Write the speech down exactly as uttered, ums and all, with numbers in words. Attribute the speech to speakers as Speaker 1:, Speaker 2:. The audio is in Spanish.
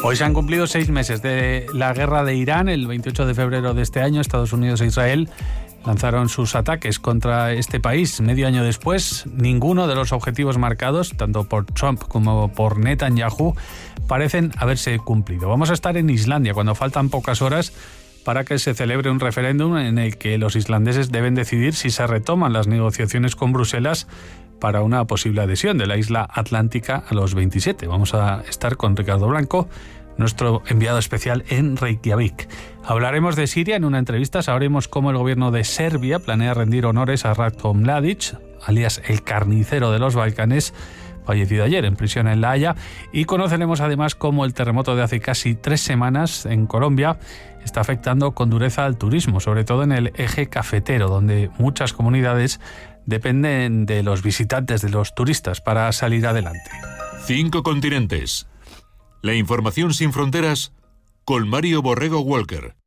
Speaker 1: Hoy se han cumplido seis meses de la guerra de Irán. El veintiocho de febrero de este año, Estados Unidos e Israel lanzaron sus ataques contra este país. Medio año después, ninguno de los objetivos marcados, tanto por Trump como por Netanyahu, parecen haberse cumplido. Vamos a estar en Islandia cuando faltan pocas horas para que se celebre un referéndum en el que los islandeses deben decidir si se retoman las negociaciones con Bruselas para una posible adhesión de la isla atlántica a los veintisiete. Vamos a estar con Ricardo Blanco, nuestro enviado especial en Reykjavik. Hablaremos de Siria en una entrevista, sabremos cómo el gobierno de Serbia planea rendir honores a Ratko Mladic, alias el carnicero de los Balcanes, fallecido ayer en prisión en La Haya, y conoceremos además cómo el terremoto de hace casi tres semanas en Colombia está afectando con dureza al turismo, sobre todo en el eje cafetero, donde muchas comunidades dependen de los visitantes, de los turistas, para salir adelante.
Speaker 2: Cinco continentes. La información sin fronteras con Mario Borrego Walker.